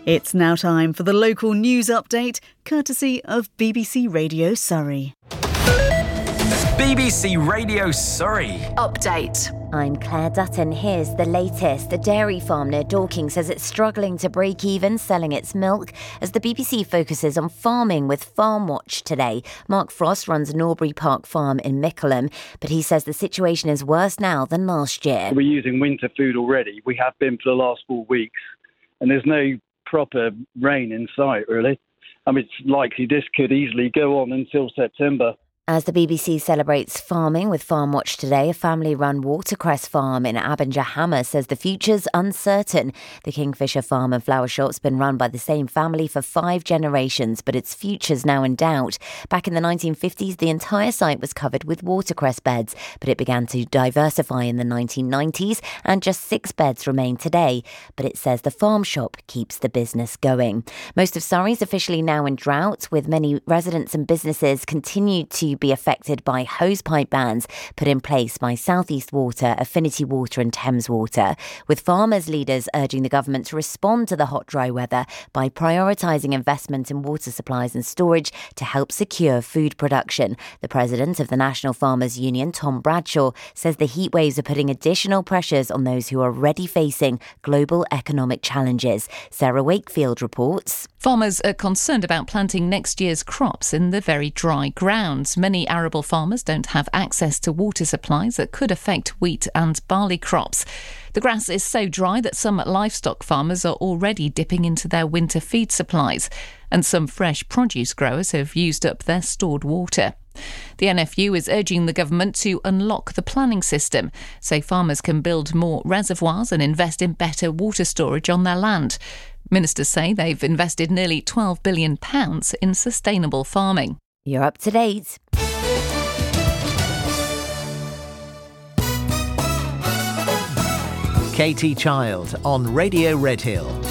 It's now time for the local news update, courtesy of BBC Radio Surrey. BBC Radio Surrey. Update. I'm Claire Dutton. Here's the latest. The dairy farm near Dorking says it's struggling to break even selling its milk as the BBC focuses on farming with Farm Watch today. Mark Frost runs Norbury Park Farm in Mickleham, but he says the situation is worse now than last year. We're using winter food already. We have been for the last 4 weeks, and there's no proper rain in sight, really. I mean, it's likely this could easily go on until September. As the BBC celebrates farming with Farm Watch today, a family-run watercress farm in Abinger Hammer says the future's uncertain. The Kingfisher farm and flower shop's been run by the same family for 5 generations, but its future's now in doubt. Back in the 1950s, the entire site was covered with watercress beds, but it began to diversify in the 1990s, and just 6 beds remain today. But it says the farm shop keeps the business going. Most of Surrey's officially now in drought, with many residents and businesses continue to be affected by hosepipe bans put in place by South East Water, Affinity Water and Thames Water, with farmers' leaders urging the government to respond to the hot, dry weather by prioritising investment in water supplies and storage to help secure food production. The president of the National Farmers Union, Tom Bradshaw, says the heat waves are putting additional pressures on those who are already facing global economic challenges. Sarah Wakefield reports. Farmers are concerned about planting next year's crops in the very dry ground. Many arable farmers don't have access to water supplies that could affect wheat and barley crops. The grass is so dry that some livestock farmers are already dipping into their winter feed supplies, and some fresh produce growers have used up their stored water. The NFU is urging the government to unlock the planning system so farmers can build more reservoirs and invest in better water storage on their land. Ministers say they've invested nearly £12 billion in sustainable farming. You're up to date. Katie Child on Radio Redhill.